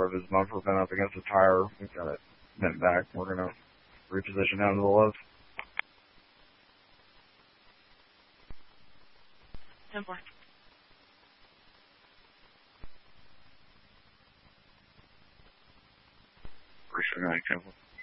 of his bumper bent up against the tire. We got it bent back. We're going to reposition down to the left. 10-4. Appreciate it, 10-4.